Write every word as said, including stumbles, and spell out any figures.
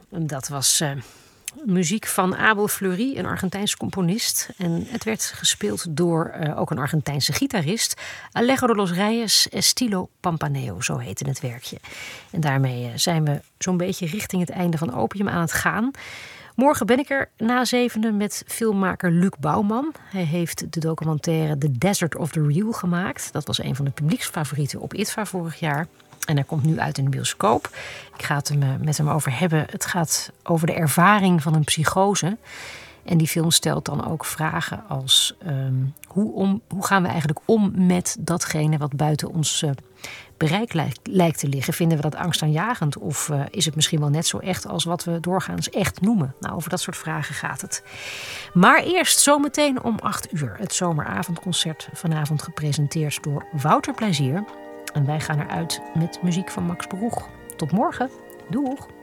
Dat was uh, muziek van Abel Fleury, een Argentijnse componist. En het werd gespeeld door uh, ook een Argentijnse gitarist. Alejo de los Reyes Estilo Pampaneo, zo heette het werkje. En daarmee uh, zijn we zo'n beetje richting het einde van Opium aan het gaan. Morgen ben ik er na zevende met filmmaker Luc Bouwman. Hij heeft de documentaire The Desert of the Real gemaakt. Dat was een van de publieksfavorieten op I T V A vorig jaar. En hij komt nu uit in de bioscoop. Ik ga het hem, met hem over hebben. Het gaat over de ervaring van een psychose. En die film stelt dan ook vragen als... Um, hoe, om, hoe gaan we eigenlijk om met datgene wat buiten ons uh, bereik lijkt, lijkt te liggen? Vinden we dat angstaanjagend? Of uh, is het misschien wel net zo echt als wat we doorgaans echt noemen? Nou, over dat soort vragen gaat het. Maar eerst zometeen om acht uur. Het zomeravondconcert, vanavond gepresenteerd door Wouter Plezier. En wij gaan eruit met muziek van Max Broeg. Tot morgen. Doeg!